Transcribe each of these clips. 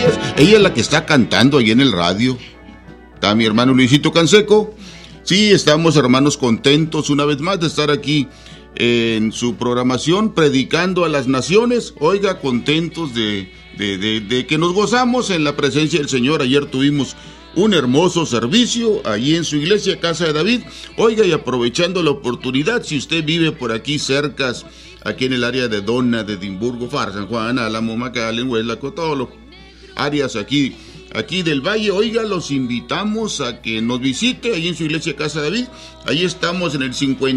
Díaz. Ella es la que está cantando ahí en el radio. Está mi hermano Luisito Canseco. Sí, estamos, hermanos, contentos una vez más de estar aquí en su programación, predicando a las naciones. Oiga, contentos de que nos gozamos en la presencia del Señor. Ayer tuvimos un hermoso servicio allí en su iglesia, Casa de David. Oiga, y aprovechando la oportunidad, si usted vive por aquí cerca, aquí en el área de Donna, de Edimburgo, Far, San Juan, Álamo, McAllen, Hueslaco, todas las áreas aquí del valle, oiga, los invitamos a que nos visite ahí en su iglesia, Casa de David. Ahí estamos en el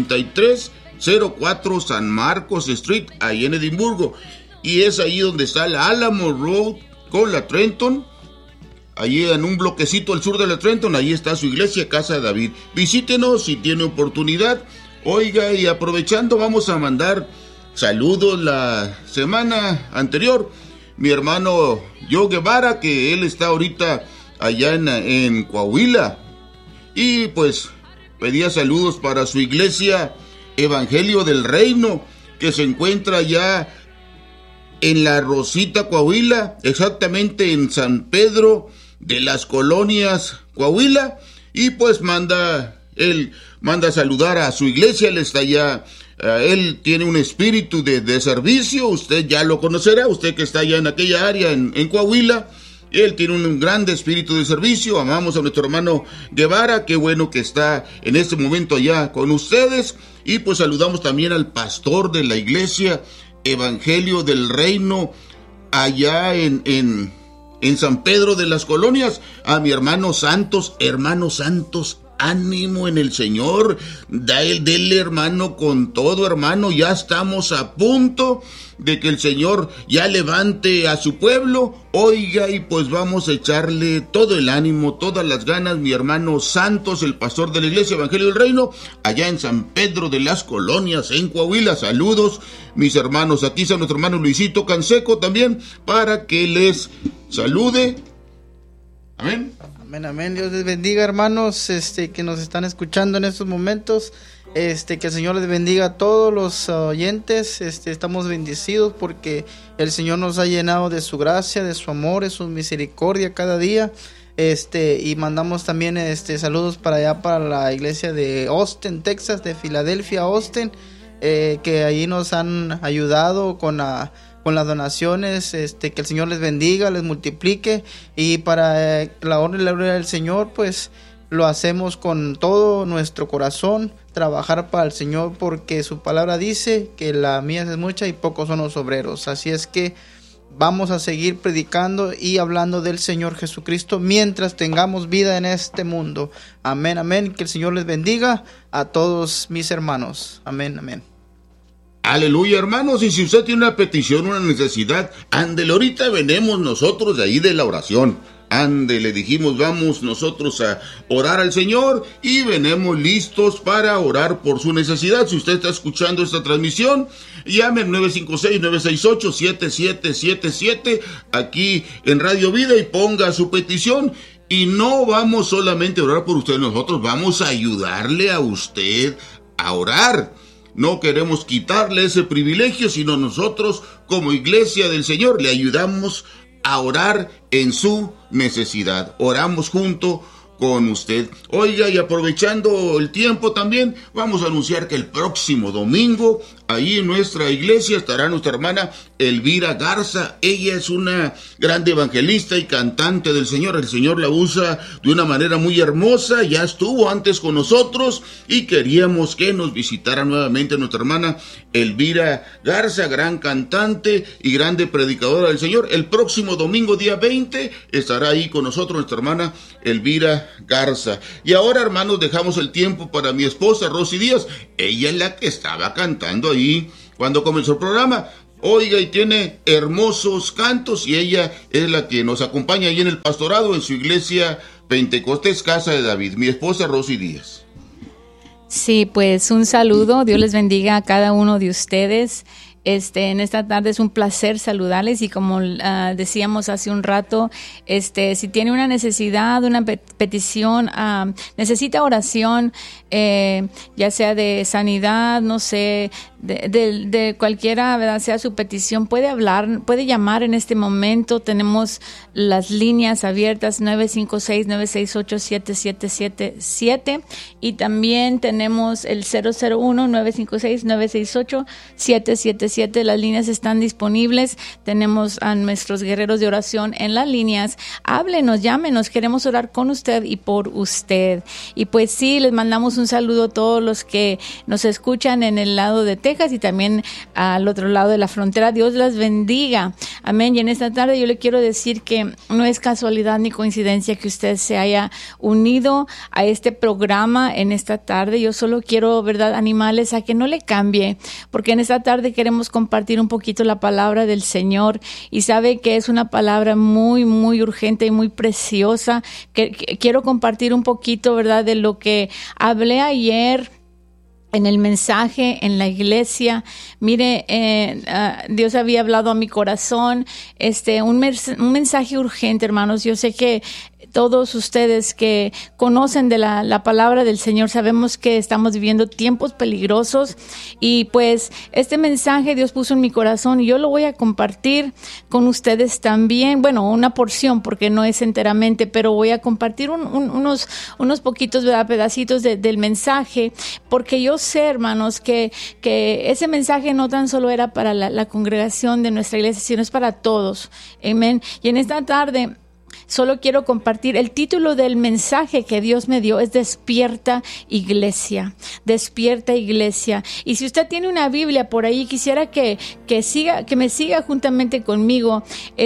5304 San Marcos Street, ahí en Edimburgo. Y es ahí donde está la Alamo Road con la Trenton. Allí en un bloquecito al sur de la Trenton, ahí está su iglesia, Casa de David. Visítenos si tiene oportunidad. Oiga, y aprovechando, vamos a mandar saludos. La semana anterior, mi hermano Joe Guevara, que él está ahorita allá en Coahuila. Y pues pedía saludos para su iglesia Evangelio del Reino, que se encuentra allá en La Rosita, Coahuila, exactamente en San Pedro de las Colonias, Coahuila. Y pues él manda saludar a su iglesia. Él está allá, él tiene un espíritu de servicio. Usted ya lo conocerá, usted que está allá en aquella área en Coahuila. Él tiene un gran espíritu de servicio. Amamos a nuestro hermano Guevara, qué bueno que está en este momento allá con ustedes. Y pues saludamos también al pastor de la iglesia Evangelio del Reino allá en San Pedro de las Colonias, a mi hermano Santos. Hermano Santos, ánimo en el Señor, dele, hermano, con todo, hermano. Ya estamos a punto de que el Señor ya levante a su pueblo. Oiga, y pues vamos a echarle todo el ánimo, todas las ganas, mi hermano Santos, el pastor de la iglesia Evangelio del Reino, allá en San Pedro de las Colonias, en Coahuila. Saludos, mis hermanos. Aquí está nuestro hermano Luisito Canseco también, para que les salude. Amén. Amén, amén. Dios les bendiga, hermanos, que nos están escuchando en estos momentos. Que el Señor les bendiga a todos los oyentes. Estamos bendecidos porque el Señor nos ha llenado de su gracia, de su amor, de su misericordia cada día. Y mandamos también saludos para allá, para la iglesia de Austin, Texas, de Filadelfia, Austin, que allí nos han ayudado con las donaciones. Que el Señor les bendiga, les multiplique, y para la honra y la gloria del Señor, pues lo hacemos con todo nuestro corazón, trabajar para el Señor, porque su palabra dice que la mía es mucha y pocos son los obreros. Así es que vamos a seguir predicando y hablando del Señor Jesucristo mientras tengamos vida en este mundo. Amén, amén. Que el Señor les bendiga a todos mis hermanos. Amén, amén. Aleluya, hermanos. Y si usted tiene una petición, una necesidad, ándele, ahorita venimos nosotros de ahí de la oración. Ándele, dijimos, vamos nosotros a orar al Señor y venimos listos para orar por su necesidad. Si usted está escuchando esta transmisión, llame al 956-968-7777 aquí en Radio Vida y ponga su petición. Y no vamos solamente a orar por usted, nosotros vamos a ayudarle a usted a orar. No queremos quitarle ese privilegio, sino nosotros como iglesia del Señor le ayudamos a orar en su necesidad. Oramos junto con usted. Oiga, y aprovechando el tiempo también, vamos a anunciar que el próximo domingo, ahí en nuestra iglesia, estará nuestra hermana Elvira Garza. Ella es una grande evangelista y cantante del Señor. El Señor la usa de una manera muy hermosa. Ya estuvo antes con nosotros y queríamos que nos visitara nuevamente nuestra hermana Elvira Garza, gran cantante y grande predicadora del Señor. El próximo domingo, día 20, estará ahí con nosotros nuestra hermana Elvira Garza. Y ahora, hermanos, dejamos el tiempo para mi esposa Rosy Díaz. Ella es la que estaba cantando ahí cuando comenzó el programa. Oiga, y tiene hermosos cantos, y ella es la que nos acompaña ahí en el pastorado en su iglesia Pentecostés Casa de David. Mi esposa Rosy Díaz. Sí, pues un saludo, Dios les bendiga a cada uno de ustedes. En esta tarde es un placer saludarles y como decíamos hace un rato, si tiene una necesidad, una petición, necesita oración, ya sea de sanidad, no sé, de cualquiera, ¿verdad?, sea su petición, puede hablar, puede llamar en este momento. Tenemos las líneas abiertas 956-968-7777 y también tenemos el 001-956-968-777. Las líneas están disponibles. Tenemos a nuestros guerreros de oración en las líneas. Háblenos, llámenos, queremos orar con usted y por usted. Y pues sí, les mandamos un saludo a todos los que nos escuchan en el lado de Texas y también al otro lado de la frontera. Dios las bendiga. Amén. Y en esta tarde yo le quiero decir que no es casualidad ni coincidencia que usted se haya unido a este programa en esta tarde. Yo solo quiero, ¿verdad?, animarles a que no le cambie, porque en esta tarde queremos compartir un poquito la palabra del Señor y sabe que es una palabra muy, muy urgente y muy preciosa. Que quiero compartir un poquito, ¿verdad?, de lo que hablé ayer en el mensaje en la iglesia. Mire, Dios había hablado a mi corazón, un mensaje urgente, hermanos. Yo sé que todos ustedes que conocen de la palabra del Señor sabemos que estamos viviendo tiempos peligrosos y pues este mensaje Dios puso en mi corazón y yo lo voy a compartir con ustedes también. Bueno, una porción porque no es enteramente, pero voy a compartir unos poquitos, ¿verdad?, pedacitos del mensaje, porque yo sé, hermanos, que ese mensaje no tan solo era para la congregación de nuestra iglesia, sino es para todos. Amén. Y en esta tarde solo quiero compartir el título del mensaje que Dios me dio, es Despierta Iglesia. Despierta Iglesia. Y si usted tiene una Biblia por ahí, quisiera que me siga juntamente conmigo.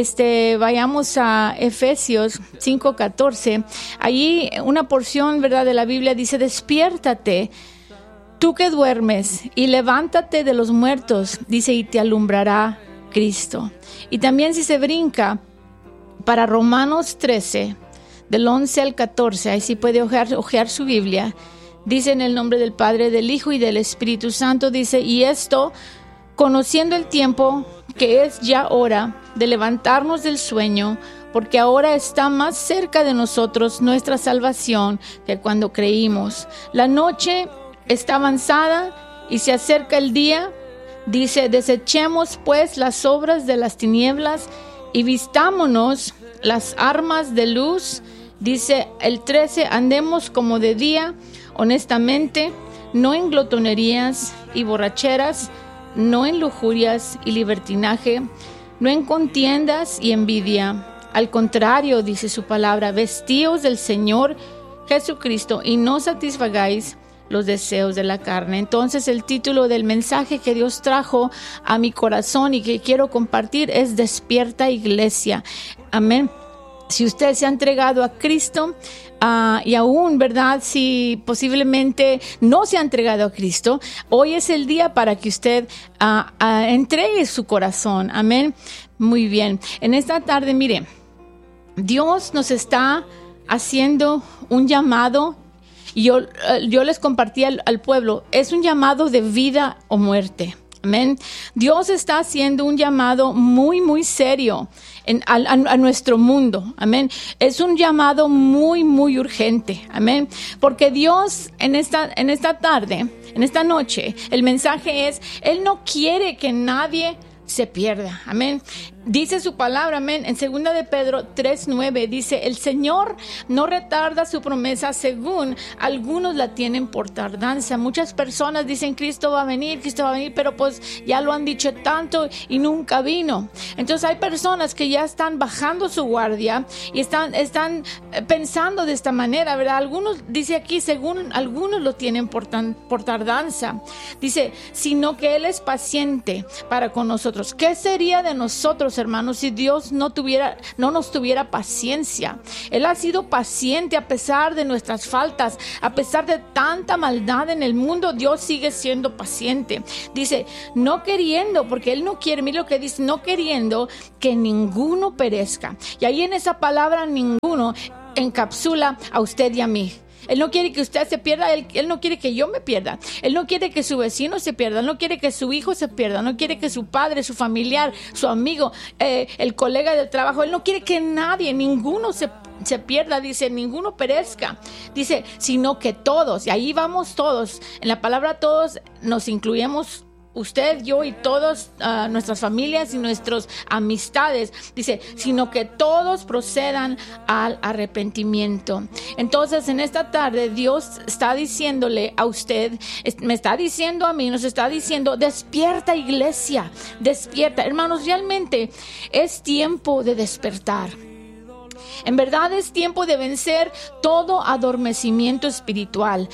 Vayamos a Efesios 5:14. Allí una porción, ¿verdad?, de la Biblia dice: despiértate, tú que duermes, y levántate de los muertos, dice, y te alumbrará Cristo. Y también si se brinca para Romanos 13, del 11 al 14, ahí sí puede ojear su Biblia, dice: en el nombre del Padre, del Hijo y del Espíritu Santo, dice, y esto, conociendo el tiempo, que es ya hora de levantarnos del sueño, porque ahora está más cerca de nosotros nuestra salvación que cuando creímos. La noche está avanzada y se acerca el día. Dice: desechemos pues las obras de las tinieblas y vistámonos las armas de luz. Dice el 13: andemos como de día, honestamente, no en glotonerías y borracheras, no en lujurias y libertinaje, no en contiendas y envidia. Al contrario, dice su palabra, vestíos del Señor Jesucristo y no satisfagáis los deseos de la carne. Entonces el título del mensaje que Dios trajo a mi corazón y que quiero compartir es Despierta Iglesia. Amén. Si usted se ha entregado a Cristo y aún, ¿verdad?, si posiblemente no se ha entregado a Cristo, hoy es el día para que usted entregue su corazón. Amén. Muy bien. En esta tarde, mire, Dios nos está haciendo un llamado. Y yo les compartí al pueblo, es un llamado de vida o muerte. Amén. Dios está haciendo un llamado muy, muy serio a nuestro mundo. Amén. Es un llamado muy, muy urgente. Amén. Porque Dios en esta tarde, en esta noche, el mensaje es: Él no quiere que nadie se pierda. Amén. Dice su palabra, amén, en 2 de Pedro 3:9, dice: el Señor no retarda su promesa, según algunos la tienen por tardanza. Muchas personas dicen: Cristo va a venir, pero pues ya lo han dicho tanto y nunca vino. Entonces hay personas que ya están bajando su guardia y están pensando de esta manera, ¿verdad? Algunos, dice aquí, según algunos lo tienen por tardanza. Dice: sino que Él es paciente para con nosotros. ¿Qué sería de nosotros, hermanos, si Dios no nos tuviera paciencia? Él ha sido paciente a pesar de nuestras faltas, a pesar de tanta maldad en el mundo. Dios sigue siendo paciente. Dice: no queriendo, porque Él no quiere, mira lo que dice, no queriendo que ninguno perezca. Y ahí en esa palabra ninguno encapsula a usted y a mí. Él no quiere que usted se pierda, Él no quiere que yo me pierda. Él no quiere que su vecino se pierda, Él no quiere que su hijo se pierda, no quiere que su padre, su familiar, su amigo, el colega del trabajo, Él no quiere que nadie, ninguno se pierda, dice, ninguno perezca, dice, sino que todos, y ahí vamos todos, en la palabra todos nos incluimos usted, yo y todas nuestras familias y nuestras amistades, dice, sino que todos procedan al arrepentimiento. Entonces, en esta tarde, Dios está diciéndole a usted, me está diciendo a mí, nos está diciendo, despierta, iglesia, despierta. Hermanos, realmente es tiempo de despertar. En verdad es tiempo de vencer todo adormecimiento espiritual.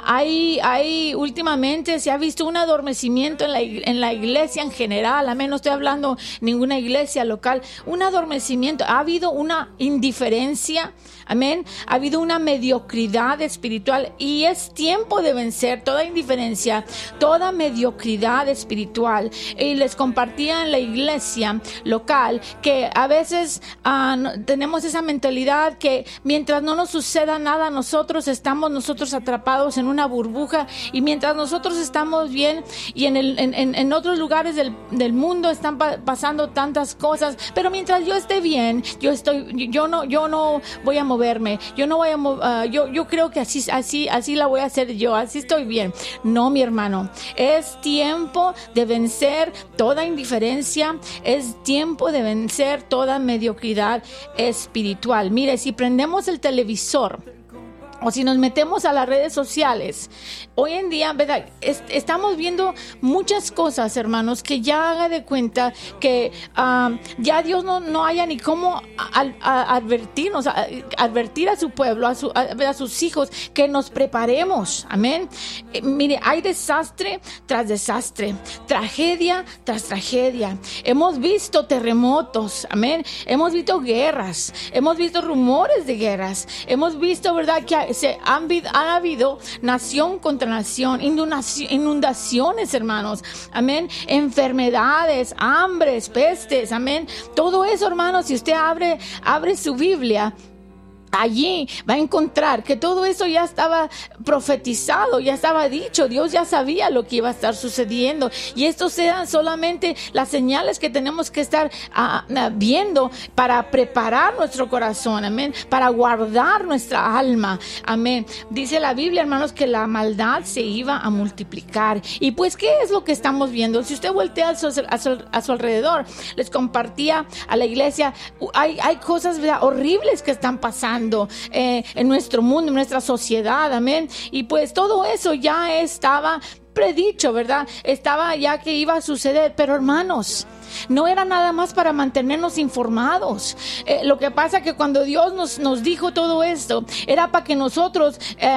Últimamente se ha visto un adormecimiento en la iglesia en general. Amén, no estoy hablando ninguna iglesia local. Un adormecimiento. Ha habido una indiferencia. Amén. Ha habido una mediocridad espiritual y es tiempo de vencer toda indiferencia, toda mediocridad espiritual. Y les compartía en la iglesia local que a veces tenemos esa mentalidad que mientras no nos suceda nada, nosotros atrapados en una burbuja, y mientras nosotros estamos bien y en otros lugares del mundo están pasando tantas cosas, pero mientras yo esté bien, yo no voy a moverme, yo creo que así la voy a hacer yo, así estoy bien. No, mi hermano, es tiempo de vencer toda indiferencia, es tiempo de vencer toda mediocridad espiritual. Mire, si prendemos el televisor o si nos metemos a las redes sociales, hoy en día, ¿verdad? Estamos viendo muchas cosas, hermanos, que ya haga de cuenta que ya Dios no haya ni cómo advertirnos, advertir a su pueblo, a sus hijos, que nos preparemos. Amén. Mire, hay desastre tras desastre, tragedia tras tragedia. Hemos visto terremotos, amén. Hemos visto guerras, hemos visto rumores de guerras, hemos visto, ¿verdad?, que han habido nación contra nación, inundaciones, hermanos, amén, enfermedades, hambres, pestes, amén. Todo eso, hermanos, si usted abre su Biblia, allí va a encontrar que todo eso ya estaba profetizado, ya estaba dicho. Dios ya sabía lo que iba a estar sucediendo, y estos eran solamente las señales que tenemos que estar viendo para preparar nuestro corazón, amén, para guardar nuestra alma, amén. Dice la Biblia, hermanos, que la maldad se iba a multiplicar. Y pues, ¿qué es lo que estamos viendo? Si usted voltea a su alrededor, les compartía a la iglesia, hay cosas, ¿verdad?, horribles que están pasando en nuestro mundo, en nuestra sociedad, amén. Y pues todo eso ya estaba predicho, ¿verdad? Estaba ya que iba a suceder, pero hermanos, no era nada más para mantenernos informados. Lo que pasa es que cuando Dios nos dijo todo esto, era para que nosotros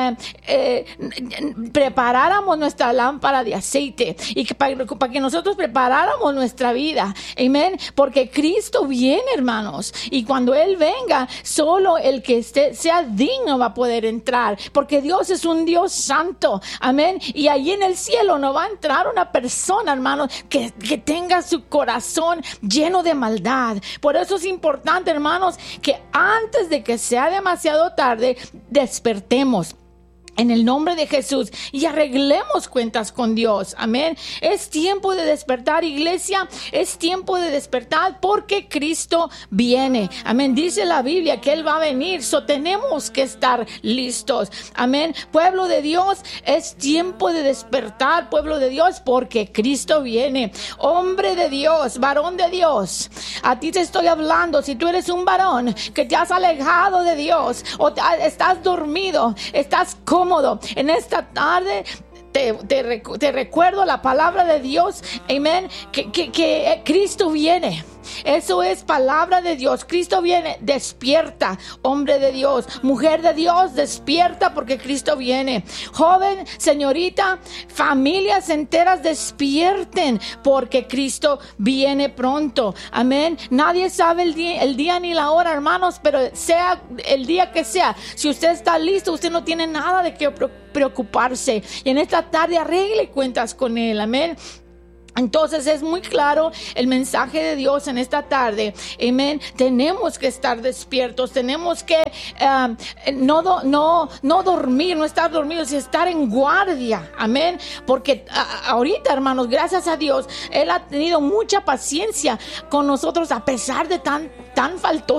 preparáramos nuestra lámpara de aceite, y que para que nosotros preparáramos nuestra vida, amén, porque Cristo viene, hermanos, y cuando Él venga, solo el que sea digno va a poder entrar, porque Dios es un Dios santo, amén, y allí en el cielo no va a entrar una persona, hermanos, que tenga su corazón lleno de maldad. Por eso es importante, hermanos, que antes de que sea demasiado tarde, despertemos en el nombre de Jesús y arreglemos cuentas con Dios. Amén. Es tiempo de despertar, iglesia. Es tiempo de despertar porque Cristo viene. Amén. Dice la Biblia que Él va a venir. Tenemos que estar listos. Amén. Pueblo de Dios, es tiempo de despertar, pueblo de Dios, porque Cristo viene. Hombre de Dios, varón de Dios, a ti te estoy hablando. Si tú eres un varón que te has alejado de Dios, o estás dormido, estás cómodo, en esta tarde te recuerdo la palabra de Dios, amén, que Cristo viene. Eso es palabra de Dios. Cristo viene. Despierta, hombre de Dios, mujer de Dios, despierta porque Cristo viene. Joven, señorita, familias enteras, despierten porque Cristo viene pronto. Amén. Nadie sabe el día ni la hora, hermanos, pero sea el día que sea, si usted está listo, usted no tiene nada de qué preocuparse. Y en esta tarde arregle cuentas con Él. Amén. Entonces es muy claro el mensaje de Dios en esta tarde. Amén. Tenemos que estar despiertos. Tenemos que no dormir, no estar dormidos, sino estar en guardia. Amén. Porque ahorita, hermanos, gracias a Dios, Él ha tenido mucha paciencia con nosotros a pesar de tan faltoso